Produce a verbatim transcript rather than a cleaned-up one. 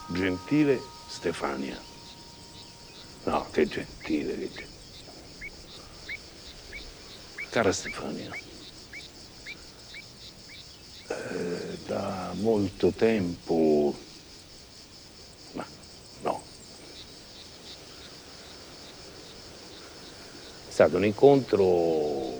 Gentile Stefania. No, che gentile, che gentile. Cara Stefania, eh, da molto tempo, ma no, è stato un incontro